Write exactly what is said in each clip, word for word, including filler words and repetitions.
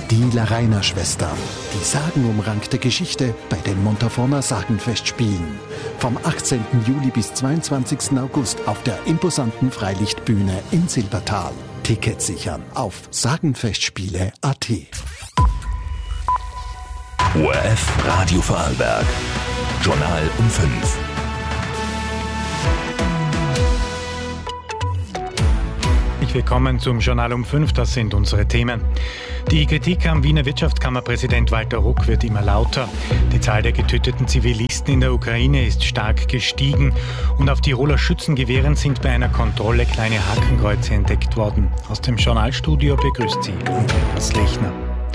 Die Larrainer-Schwestern, die sagenumrankte Geschichte bei den Montaforner Sagenfestspielen. Vom achtzehnten Juli bis zweiundzwanzigsten August auf der imposanten Freilichtbühne in Silbertal. Tickets sichern auf sagenfestspiele punkt a t. O R F Radio Vorarlberg. Journal um fünf. Willkommen zum Journal um fünf, das sind unsere Themen. Die Kritik am Wiener Wirtschaftskammerpräsident Walter Ruck wird immer lauter. Die Zahl der getöteten Zivilisten in der Ukraine ist stark gestiegen und auf Tiroler Schützengewehren sind bei einer Kontrolle kleine Hakenkreuze entdeckt worden. Aus dem Journalstudio begrüßt sie Andreas Lechner.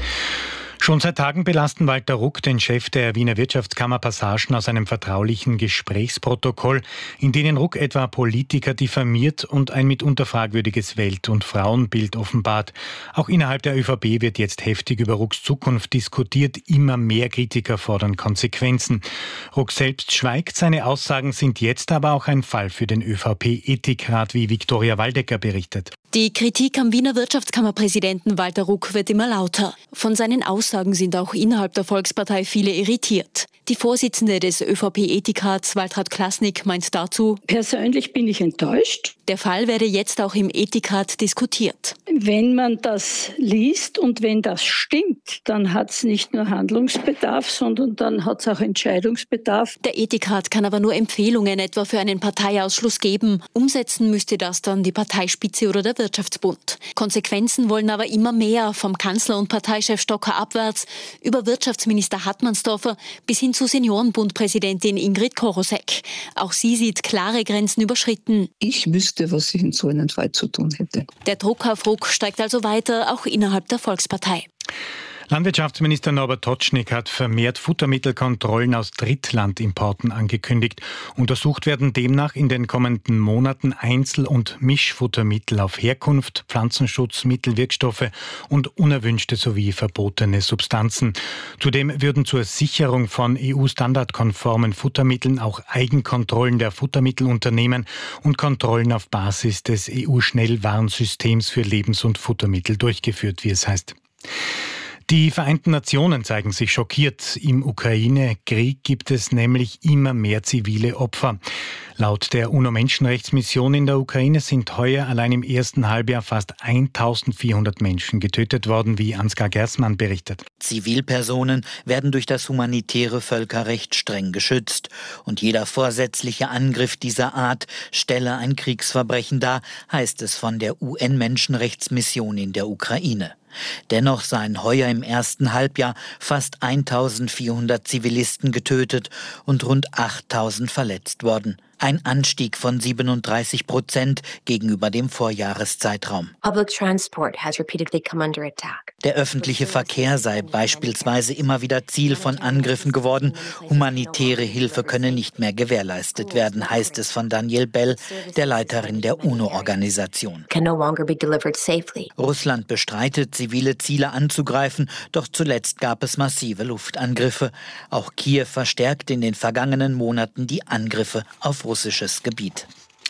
Schon seit Tagen belasten Walter Ruck den Chef der Wiener Wirtschaftskammer Passagen aus einem vertraulichen Gesprächsprotokoll, in denen Ruck etwa Politiker diffamiert und ein mitunter fragwürdiges Welt- und Frauenbild offenbart. Auch innerhalb der ÖVP wird jetzt heftig über Rucks Zukunft diskutiert. Immer mehr Kritiker fordern Konsequenzen. Ruck selbst schweigt, seine Aussagen sind jetzt aber auch ein Fall für den ÖVP-Ethikrat, wie Viktoria Waldecker berichtet. Die Kritik am Wiener Wirtschaftskammerpräsidenten Walter Ruck wird immer lauter. Von seinen Aussagen sind auch innerhalb der Volkspartei viele irritiert. Die Vorsitzende des ÖVP-Ethikrats, Waltraud Klasnick, meint dazu: Persönlich bin ich enttäuscht. Der Fall werde jetzt auch im Ethikrat diskutiert. Wenn man das liest und wenn das stimmt, dann hat es nicht nur Handlungsbedarf, sondern dann hat es auch Entscheidungsbedarf. Der Ethikrat kann aber nur Empfehlungen etwa für einen Parteiausschluss geben. Umsetzen müsste das dann die Parteispitze oder der Wirtschaftsbund. Konsequenzen wollen aber immer mehr, vom Kanzler und Parteichef Stocker abwärts, über Wirtschaftsminister Hartmannsdorfer bis hin zu Seniorenbundpräsidentin Ingrid Korosek. Auch sie sieht klare Grenzen überschritten. Ich wüsste, was ich in so einem Fall zu tun hätte. Der Druck auf Ruck steigt also weiter, auch innerhalb der Volkspartei. Landwirtschaftsminister Norbert Totschnig hat vermehrt Futtermittelkontrollen aus Drittlandimporten angekündigt. Untersucht werden demnach in den kommenden Monaten Einzel- und Mischfuttermittel auf Herkunft, Pflanzenschutzmittel, Wirkstoffe und unerwünschte sowie verbotene Substanzen. Zudem würden zur Sicherung von E U-standardkonformen Futtermitteln auch Eigenkontrollen der Futtermittelunternehmen und Kontrollen auf Basis des E U-Schnellwarnsystems für Lebens- und Futtermittel durchgeführt, wie es heißt. Die Vereinten Nationen zeigen sich schockiert. Im Ukraine-Krieg gibt es nämlich immer mehr zivile Opfer. Laut der UNO-Menschenrechtsmission in der Ukraine sind heuer allein im ersten Halbjahr fast eintausendvierhundert Menschen getötet worden, wie Ansgar Gersmann berichtet. Zivilpersonen werden durch das humanitäre Völkerrecht streng geschützt. Und jeder vorsätzliche Angriff dieser Art stelle ein Kriegsverbrechen dar, heißt es von der U N-Menschenrechtsmission in der Ukraine. Dennoch seien heuer im ersten Halbjahr fast eintausendvierhundert Zivilisten getötet und rund achttausend verletzt worden. Ein Anstieg von siebenunddreißig Prozent gegenüber dem Vorjahreszeitraum. Public transport has repeatedly come under attack. Der öffentliche Verkehr sei beispielsweise immer wieder Ziel von Angriffen geworden. Humanitäre Hilfe könne nicht mehr gewährleistet werden, heißt es von Danielle Bell, der Leiterin der UNO-Organisation. Can no longer be delivered safely. Russland bestreitet, zivile Ziele anzugreifen, doch zuletzt gab es massive Luftangriffe. Auch Kiew verstärkt in den vergangenen Monaten die Angriffe auf russisches Gebiet.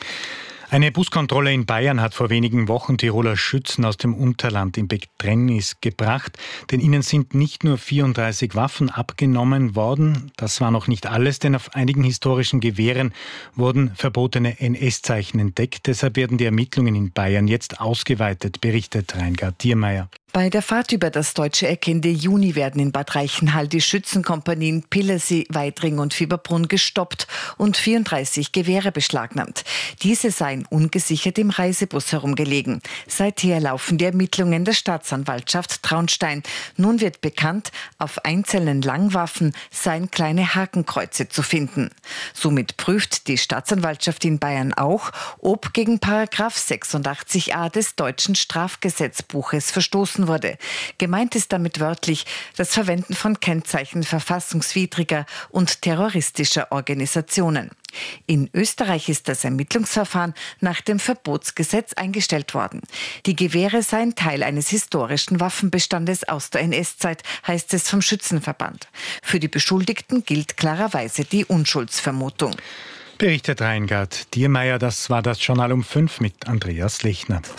Eine Buskontrolle in Bayern hat vor wenigen Wochen Tiroler Schützen aus dem Unterland in Bedrängnis gebracht, denn ihnen sind nicht nur vierunddreißig Waffen abgenommen worden, das war noch nicht alles, denn auf einigen historischen Gewehren wurden verbotene N S-Zeichen entdeckt. Deshalb werden die Ermittlungen in Bayern jetzt ausgeweitet, berichtet Reingard Diermeier. Bei der Fahrt über das deutsche Eck Ende Juni werden in Bad Reichenhall die Schützenkompanien Pillersee, Weidring und Fieberbrunn gestoppt und vierunddreißig Gewehre beschlagnahmt. Diese seien ungesichert im Reisebus herumgelegen. Seither laufen die Ermittlungen der Staatsanwaltschaft Traunstein. Nun wird bekannt, auf einzelnen Langwaffen seien kleine Hakenkreuze zu finden. Somit prüft die Staatsanwaltschaft in Bayern auch, ob gegen Paragraph sechsundachtzig a des deutschen Strafgesetzbuches verstoßen wurde. Gemeint ist damit wörtlich das Verwenden von Kennzeichen verfassungswidriger und terroristischer Organisationen. In Österreich ist das Ermittlungsverfahren nach dem Verbotsgesetz eingestellt worden. Die Gewehre seien Teil eines historischen Waffenbestandes aus der N S-Zeit, heißt es vom Schützenverband. Für die Beschuldigten gilt klarerweise die Unschuldsvermutung. Berichtet Reingard Diermeier, das war das Journal um fünf mit Andreas Lechner.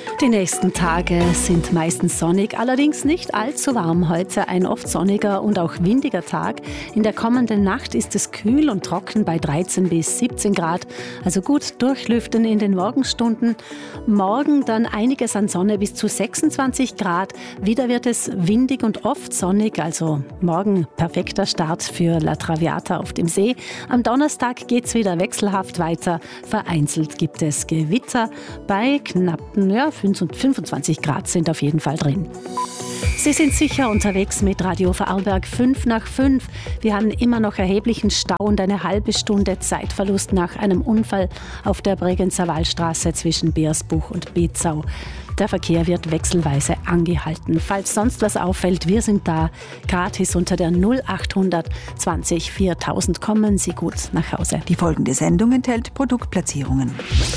Die nächsten Tage sind meistens sonnig, allerdings nicht allzu warm. Heute ein oft sonniger und auch windiger Tag. In der kommenden Nacht ist es kühl und trocken bei dreizehn bis siebzehn Grad, also gut durchlüften in den Morgenstunden. Morgen dann einiges an Sonne bis zu sechsundzwanzig Grad. Wieder wird es windig und oft sonnig, also morgen perfekter Start für La Traviata auf dem See. Am Donnerstag geht es wieder wechselhaft weiter. Vereinzelt gibt es Gewitter bei knappen, ja, fünfundzwanzig Grad sind auf jeden Fall drin. Sie sind sicher unterwegs mit Radio Vorarlberg fünf nach fünf. Wir haben immer noch erheblichen Stau und eine halbe Stunde Zeitverlust nach einem Unfall auf der Bregenzer Wallstraße zwischen Beersbuch und Bezau. Der Verkehr wird wechselweise angehalten. Falls sonst was auffällt, wir sind da. Gratis unter der null achthundert zwanzig viertausend. Kommen Sie gut nach Hause. Die folgende Sendung enthält Produktplatzierungen.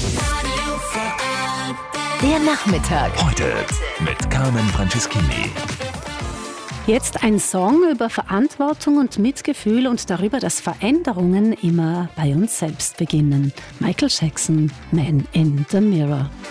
Der Nachmittag. Heute mit Carmen Franceschini. Jetzt ein Song über Verantwortung und Mitgefühl und darüber, dass Veränderungen immer bei uns selbst beginnen. Michael Jackson, Man in the Mirror.